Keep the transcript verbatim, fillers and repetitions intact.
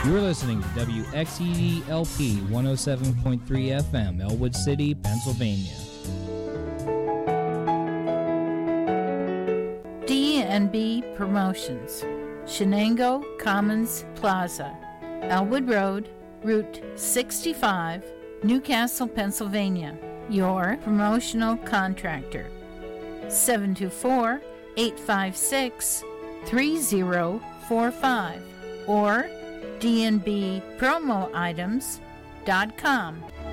You're listening to W X E D L P one oh seven point three F M, Elwood City, Pennsylvania. D and B Promotions, Shenango Commons Plaza, Elwood Road, Route sixty-five, Newcastle, Pennsylvania. Your promotional contractor. seven two four, eight five six, three zero four five or d n b promo items dot com.